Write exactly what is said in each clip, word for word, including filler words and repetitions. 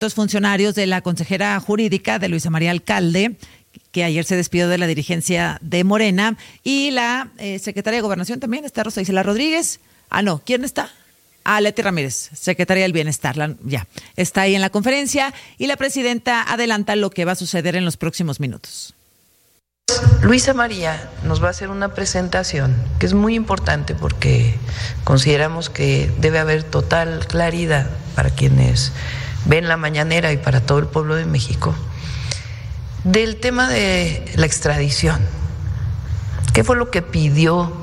Los funcionarios de la consejera jurídica de Luisa María Alcalde, que ayer se despidió de la dirigencia de Morena, y la eh, secretaria de Gobernación también, está Rosa Isela Rodríguez. Ah, no, ¿quién está? Ah, Leti Ramírez, secretaria del Bienestar, la, ya, está ahí en la conferencia, y la presidenta adelanta lo que va a suceder en los próximos minutos. Luisa María nos va a hacer una presentación que es muy importante porque consideramos que debe haber total claridad para quienes ven la mañanera y para todo el pueblo de México del tema de la extradición. ¿Qué fue lo que pidió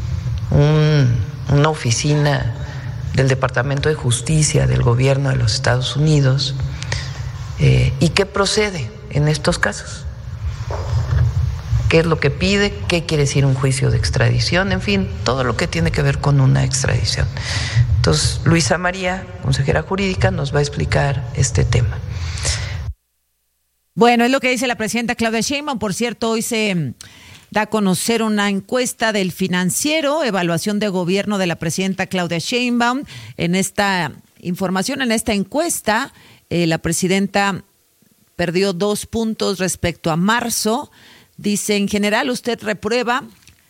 un, una oficina del Departamento de Justicia del Gobierno de los Estados Unidos eh, y qué procede en estos casos? ¿Qué es lo que pide? ¿Qué quiere decir un juicio de extradición? En fin, todo lo que tiene que ver con una extradición. Entonces, Luisa María, consejera jurídica, nos va a explicar este tema. Bueno, es lo que dice la presidenta Claudia Sheinbaum. Por cierto, hoy se da a conocer una encuesta del Financiero, evaluación de gobierno de la presidenta Claudia Sheinbaum. En esta información, en esta encuesta, eh, la presidenta perdió dos puntos respecto a marzo. Dice, en general, usted reprueba,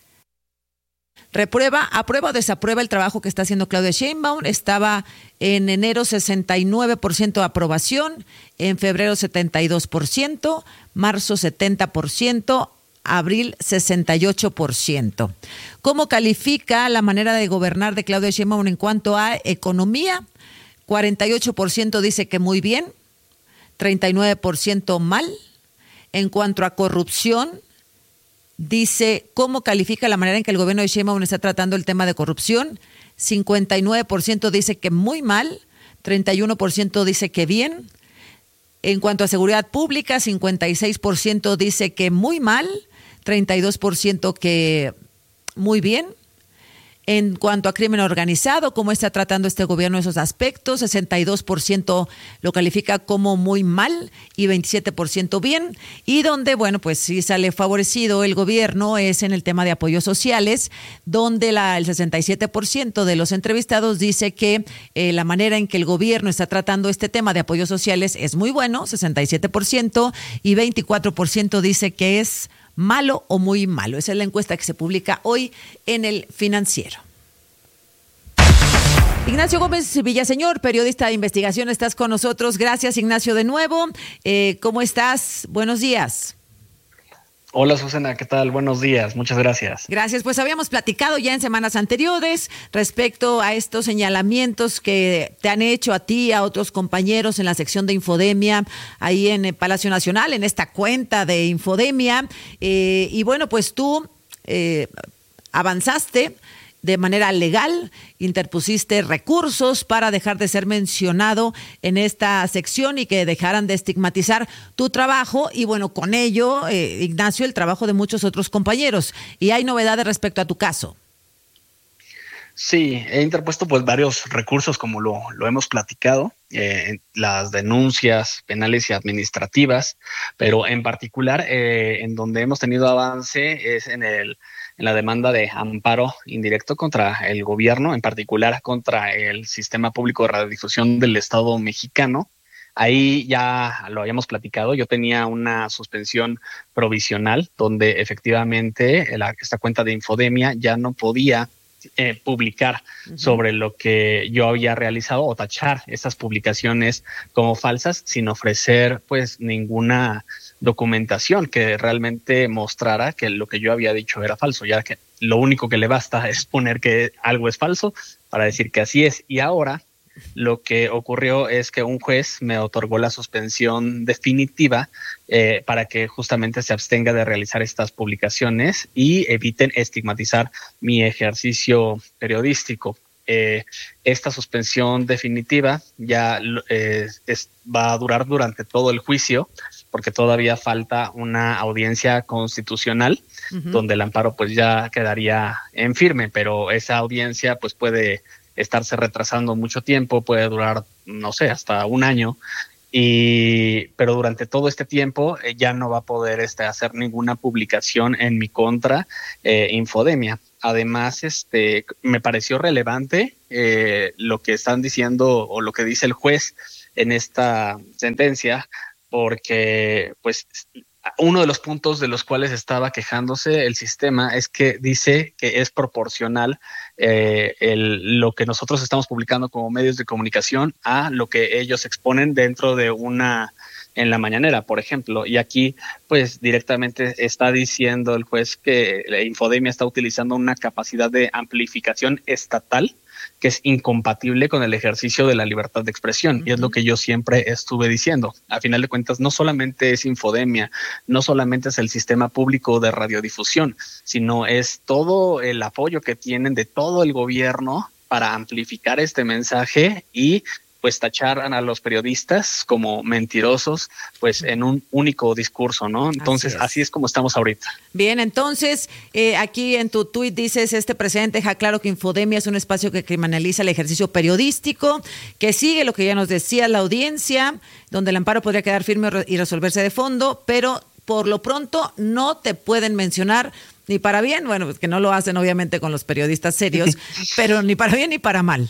reprueba, aprueba o desaprueba el trabajo que está haciendo Claudia Sheinbaum. Estaba en enero sesenta y nueve por ciento de aprobación, en febrero setenta y dos por ciento, marzo setenta por ciento, abril sesenta y ocho por ciento. ¿Cómo califica la manera de gobernar de Claudia Sheinbaum en cuanto a economía? cuarenta y ocho por ciento dice que muy bien, treinta y nueve por ciento mal. En cuanto a corrupción, dice, ¿cómo califica la manera en que el gobierno de Sheinbaum está tratando el tema de corrupción? cincuenta y nueve por ciento dice que muy mal, treinta y uno por ciento dice que bien. En cuanto a seguridad pública, cincuenta y seis por ciento dice que muy mal, treinta y dos por ciento que muy bien. En cuanto a crimen organizado, cómo está tratando este gobierno esos aspectos, sesenta y dos por ciento lo califica como muy mal y veintisiete por ciento bien. Y donde, bueno, pues sí sale favorecido el gobierno es en el tema de apoyos sociales, donde la, el sesenta y siete por ciento de los entrevistados dice que eh, la manera en que el gobierno está tratando este tema de apoyos sociales es muy bueno, sesenta y siete por ciento, y veinticuatro por ciento dice que es malo o muy malo. Esa es la encuesta que se publica hoy en el Financiero. Ignacio Gómez Villaseñor, periodista de investigación, estás con nosotros. Gracias, Ignacio, de nuevo. Eh, ¿Cómo estás? Buenos días. Hola, Susana, ¿qué tal? Buenos días, muchas gracias. Gracias, pues habíamos platicado ya en semanas anteriores respecto a estos señalamientos que te han hecho a ti, a otros compañeros en la sección de Infodemia, ahí en el Palacio Nacional, en esta cuenta de Infodemia. Eh, y bueno, pues tú eh, avanzaste de manera legal, interpusiste recursos para dejar de ser mencionado en esta sección y que dejaran de estigmatizar tu trabajo y bueno, con ello, eh, Ignacio, el trabajo de muchos otros compañeros. ¿Y hay novedades respecto a tu caso? Sí, he interpuesto pues varios recursos como lo, lo hemos platicado, eh, las denuncias penales y administrativas, pero en particular eh, en donde hemos tenido avance es en el en la demanda de amparo indirecto contra el gobierno, en particular contra el Sistema Público de Radiodifusión del Estado mexicano. Ahí ya lo habíamos platicado, yo tenía una suspensión provisional donde efectivamente la, esta cuenta de Infodemia ya no podía eh, publicar uh-huh. sobre lo que yo había realizado o tachar estas publicaciones como falsas sin ofrecer pues ninguna documentación que realmente mostrara que lo que yo había dicho era falso, ya que lo único que le basta es poner que algo es falso para decir que así es. Y ahora lo que ocurrió es que un juez me otorgó la suspensión definitiva eh, para que justamente se abstenga de realizar estas publicaciones y eviten estigmatizar mi ejercicio periodístico. Eh, esta suspensión definitiva ya eh, es, va a durar durante todo el juicio, porque todavía falta una audiencia constitucional uh-huh. donde el amparo pues ya quedaría en firme, pero esa audiencia pues puede estarse retrasando mucho tiempo, puede durar, no sé, hasta un año, y pero durante todo este tiempo eh, ya no va a poder este, hacer ninguna publicación en mi contra eh, Infodemia. Además, este, me pareció relevante eh, lo que están diciendo o lo que dice el juez en esta sentencia, porque pues uno de los puntos de los cuales estaba quejándose el sistema es que dice que es proporcional eh, el, lo que nosotros estamos publicando como medios de comunicación a lo que ellos exponen dentro de una, en la mañanera, por ejemplo. Y aquí, pues directamente está diciendo el juez que la Infodemia está utilizando una capacidad de amplificación estatal que es incompatible con el ejercicio de la libertad de expresión. Uh-huh. Y es lo que yo siempre estuve diciendo. A final de cuentas, no solamente es Infodemia, no solamente es el sistema público de radiodifusión, sino es todo el apoyo que tienen de todo el gobierno para amplificar este mensaje y pues tachar a los periodistas como mentirosos, pues en un único discurso, ¿no? Entonces, así es, así es como estamos ahorita. Bien, entonces, eh, aquí en tu tuit dices, este presidente deja claro que Infodemia es un espacio que criminaliza el ejercicio periodístico, que sigue lo que ya nos decía la audiencia, donde el amparo podría quedar firme y resolverse de fondo, pero por lo pronto no te pueden mencionar ni para bien, bueno, pues que no lo hacen obviamente con los periodistas serios, pero ni para bien ni para mal.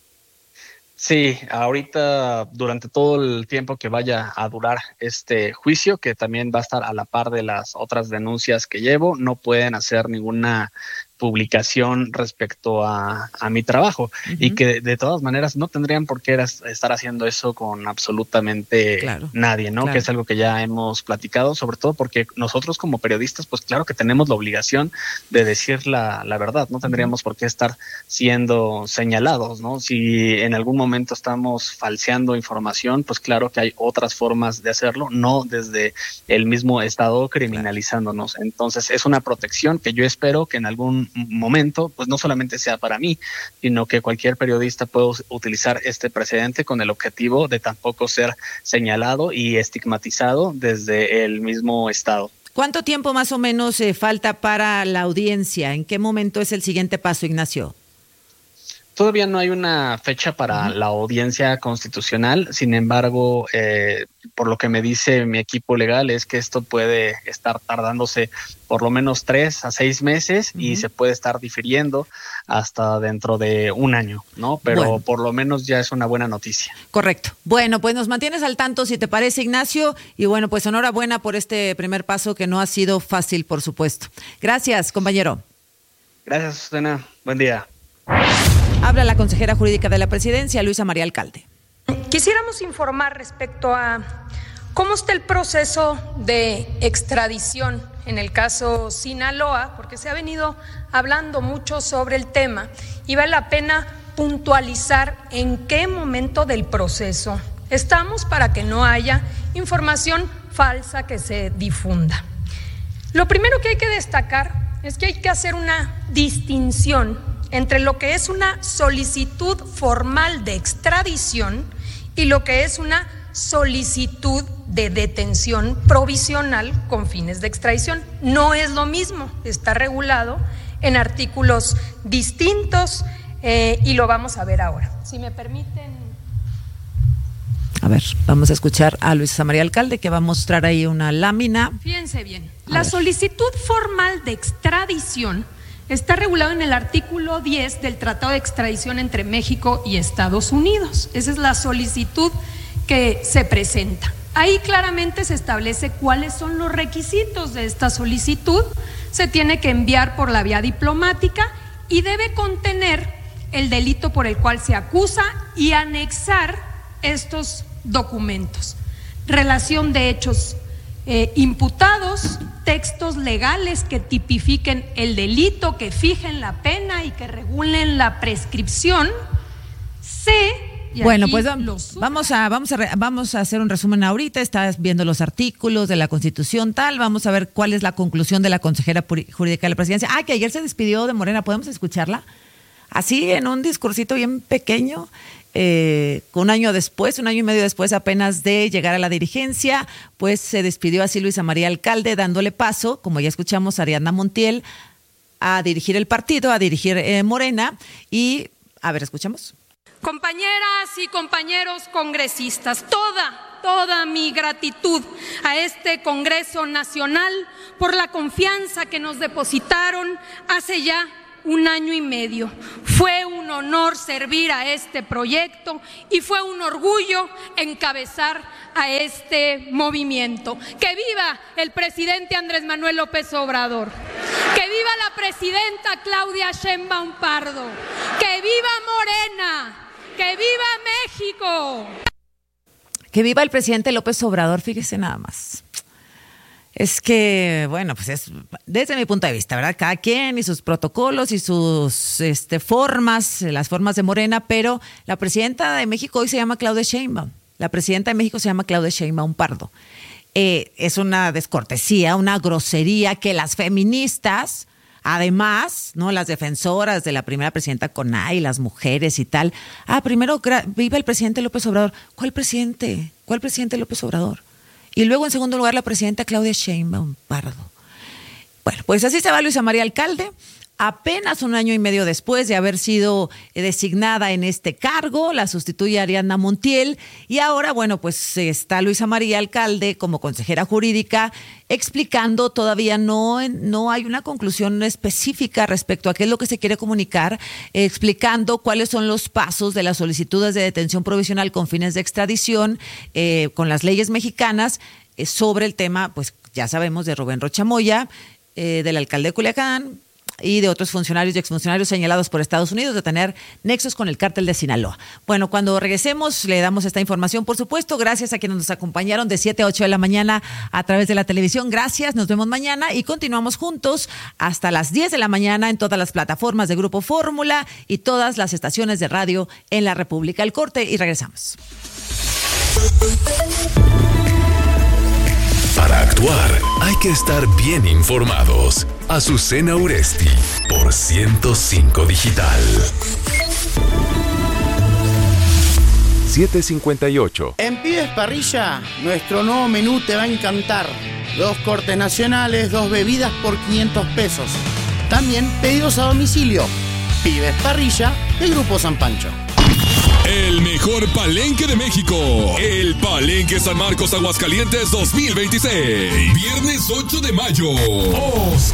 Sí, ahorita durante todo el tiempo que vaya a durar este juicio, que también va a estar a la par de las otras denuncias que llevo, no pueden hacer ninguna publicación respecto a, a mi trabajo. Uh-huh. Y que de, de todas maneras no tendrían por qué estar haciendo eso con absolutamente claro, nadie, ¿no? Claro. Que es algo que ya hemos platicado, sobre todo porque nosotros como periodistas, pues claro que tenemos la obligación de decir la, la verdad, no tendríamos uh-huh. por qué estar siendo señalados, ¿no? Si en algún momento estamos falseando información, pues claro que hay otras formas de hacerlo, no desde el mismo Estado criminalizándonos. Entonces es una protección que yo espero que en algún momento, pues no solamente sea para mí, sino que cualquier periodista pueda utilizar este precedente con el objetivo de tampoco ser señalado y estigmatizado desde el mismo Estado. ¿Cuánto tiempo más o menos eh, falta para la audiencia? ¿En qué momento es el siguiente paso, Ignacio? Todavía no hay una fecha para uh-huh. la audiencia constitucional, sin embargo, eh, por lo que me dice mi equipo legal es que esto puede estar tardándose por lo menos tres a seis meses uh-huh. y se puede estar difiriendo hasta dentro de un año, ¿no? Pero bueno, por lo menos ya es una buena noticia. Correcto. Bueno, pues nos mantienes al tanto si te parece, Ignacio, y bueno, pues enhorabuena por este primer paso que no ha sido fácil, por supuesto. Gracias, compañero. Gracias, Susana. Buen día. Habla la consejera jurídica de la presidencia, Luisa María Alcalde. Quisiéramos informar respecto a cómo está el proceso de extradición en el caso Sinaloa, porque se ha venido hablando mucho sobre el tema y vale la pena puntualizar en qué momento del proceso estamos para que no haya información falsa que se difunda. Lo primero que hay que destacar es que hay que hacer una distinción entre lo que es una solicitud formal de extradición y lo que es una solicitud de detención provisional con fines de extradición. No es lo mismo, está regulado en artículos distintos eh, y lo vamos a ver ahora. Si me permiten. A ver, vamos a escuchar a Luisa María Alcalde que va a mostrar ahí una lámina. Fíjense bien, a la ver. solicitud formal de extradición está regulado en el artículo diez del Tratado de Extradición entre México y Estados Unidos. Esa es la solicitud que se presenta. Ahí claramente se establece cuáles son los requisitos de esta solicitud. Se tiene que enviar por la vía diplomática y debe contener el delito por el cual se acusa y anexar estos documentos. Relación de hechos Eh, imputados, textos legales que tipifiquen el delito, que fijen la pena y que regulen la prescripción. C. Bueno, pues vamos a vamos a vamos a hacer un resumen ahorita. Estás viendo los artículos de la Constitución, tal. Vamos a ver cuál es la conclusión de la consejera jurídica de la presidencia. Ah, que ayer se despidió de Morena. ¿Podemos escucharla? Así, en un discursito bien pequeño. Eh, un año después, un año y medio después apenas de llegar a la dirigencia, pues se despidió así Luisa María Alcalde, dándole paso, como ya escuchamos, a Ariadna Montiel a dirigir el partido, a dirigir eh, Morena. Y, a ver, escuchamos. Compañeras y compañeros congresistas, toda, toda mi gratitud a este Congreso Nacional por la confianza que nos depositaron hace ya un año y medio. Fue un honor servir a este proyecto y fue un orgullo encabezar a este movimiento. ¡Que viva el presidente Andrés Manuel López Obrador! ¡Que viva la presidenta Claudia Sheinbaum Pardo! ¡Que viva Morena! ¡Que viva México! Que viva el presidente López Obrador, fíjese nada más. Es que, bueno, pues es desde mi punto de vista, ¿verdad? Cada quien y sus protocolos y sus este, formas, las formas de Morena, pero la presidenta de México hoy se llama Claudia Sheinbaum. La presidenta de México se llama Claudia Sheinbaum Pardo. Eh, es una descortesía, una grosería que las feministas, además, ¿no? Las defensoras de la primera presidenta Conay, las mujeres y tal. Ah, primero, viva el presidente López Obrador. ¿Cuál presidente? ¿Cuál presidente López Obrador? Y luego, en segundo lugar, la presidenta Claudia Sheinbaum Pardo. Bueno, pues así se va Luisa María Alcalde, apenas un año y medio después de haber sido designada en este cargo, la sustituye Ariadna Montiel, y ahora, bueno, pues está Luisa María Alcalde como consejera jurídica explicando, todavía no, no hay una conclusión específica respecto a qué es lo que se quiere comunicar, eh, explicando cuáles son los pasos de las solicitudes de detención provisional con fines de extradición eh, con las leyes mexicanas eh, sobre el tema, pues ya sabemos, de Rubén Rocha Moya, eh, del alcalde de Culiacán, y de otros funcionarios y exfuncionarios señalados por Estados Unidos de tener nexos con el cártel de Sinaloa. Bueno, cuando regresemos le damos esta información, por supuesto. Gracias a quienes nos acompañaron de siete a ocho de la mañana a través de la televisión. Gracias, nos vemos mañana y continuamos juntos hasta las diez de la mañana en todas las plataformas de Grupo Fórmula y todas las estaciones de radio en la República. El corte y regresamos. Para actuar hay que estar bien informados. Azucena Uresti por ciento cinco Digital. siete cincuenta y ocho. En Pibes Parrilla, nuestro nuevo menú te va a encantar. Dos cortes nacionales, dos bebidas por quinientos pesos. También pedidos a domicilio. Pibes Parrilla del Grupo San Pancho. El mejor palenque de México. El Palenque San Marcos Aguascalientes dos mil veintiséis. Viernes ocho de mayo. Oh,